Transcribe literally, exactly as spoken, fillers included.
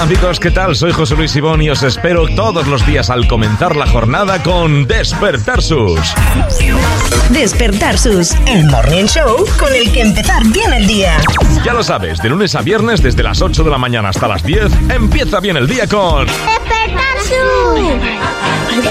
amigos, ¿qué tal? Soy José Luis Ibón y os espero todos los días al comenzar la jornada con Despertar Sus. Despertar Sus, el morning show con el que empezar bien el día. Ya lo sabes, de lunes a viernes desde las ocho de la mañana hasta las diez, empieza bien el día con Despertar Sus.